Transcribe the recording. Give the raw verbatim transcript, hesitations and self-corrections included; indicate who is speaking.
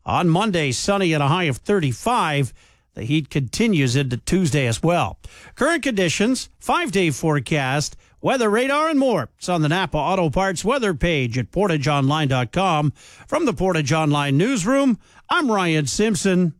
Speaker 1: On Monday, sunny and a high of thirty-five. The heat continues into Tuesday as well. Current conditions, five-day forecast, weather radar, and more. It's on the Napa Auto Parts weather page at portage online dot com. From the Portage Online newsroom, I'm Ryan Simpson.